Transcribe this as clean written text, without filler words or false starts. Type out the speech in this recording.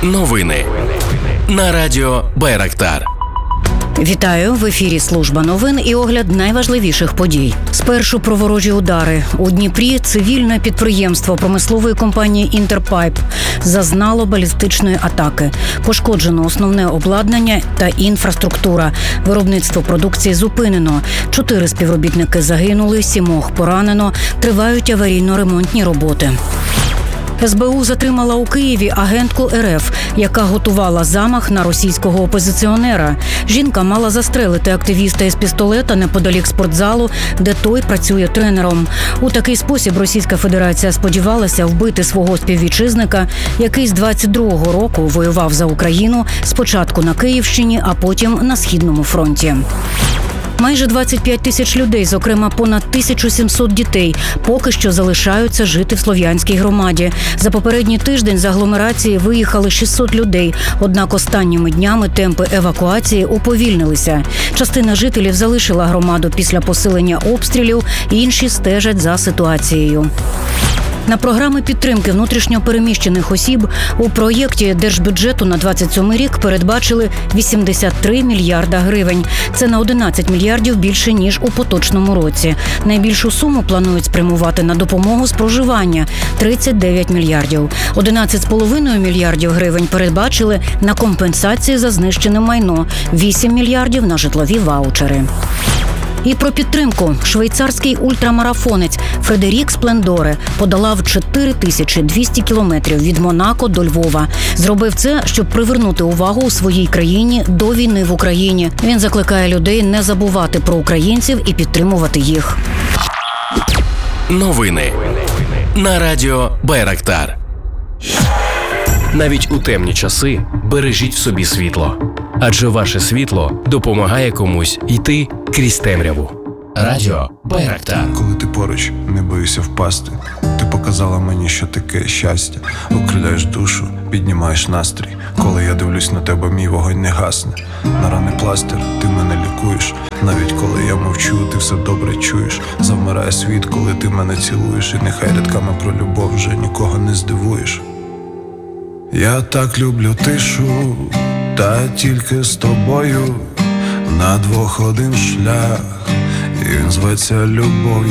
Новини на радіо Байрактар. Вітаю! В ефірі служба новин і огляд найважливіших подій. Спершу про ворожі удари. У Дніпрі цивільне підприємство промислової компанії «Інтерпайп» зазнало балістичної атаки. Пошкоджено основне обладнання та інфраструктура. Виробництво продукції зупинено. 4 співробітники загинули, 7 поранено. Тривають аварійно-ремонтні роботи. СБУ затримала у Києві агентку РФ, яка готувала замах на російського опозиціонера. Жінка мала застрелити активіста із пістолета неподалік спортзалу, де той працює тренером. У такий спосіб Російська Федерація сподівалася вбити свого співвітчизника, який з 22-го року воював за Україну, спочатку на Київщині, а потім на Східному фронті. Майже 25 тисяч людей, зокрема понад 1700 дітей, поки що залишаються жити в Слов'янській громаді. За попередній тиждень з агломерації виїхали 600 людей, однак останніми днями темпи евакуації уповільнилися. Частина жителів залишила громаду після посилення обстрілів, інші стежать за ситуацією. На програми підтримки внутрішньопереміщених осіб у проєкті держбюджету на 27 рік передбачили 83 мільярда гривень. Це на 11 мільярдів більше, ніж у поточному році. Найбільшу суму планують спрямувати на допомогу з проживання – 39 мільярдів. 11,5 мільярдів гривень передбачили на компенсації за знищене майно, 8 мільярдів на житлові ваучери. І про підтримку. Швейцарський ультрамарафонець Фредерік Сплендоре подолав 4200 кілометрів від Монако до Львова. Зробив це, щоб привернути увагу у своїй країні до війни в Україні. Він закликає людей не забувати про українців і підтримувати їх. Новини на радіо Байрактар. Навіть у темні часи бережіть в собі світло. Адже ваше світло допомагає комусь йти крізь темряву. Радіо Байрактар. Коли ти поруч, не боюся впасти. Ти показала мені, що таке щастя. Окриляєш душу, піднімаєш настрій. Коли я дивлюсь на тебе, мій вогонь не гасне. На рани пластир, ти мене лікуєш. Навіть коли я мовчу, ти все добре чуєш. Завмирає світ, коли ти мене цілуєш. І нехай рядками про любов вже нікого не здивуєш. Я так люблю тишу, та тільки з тобою на двох один шлях. І він зветься любов,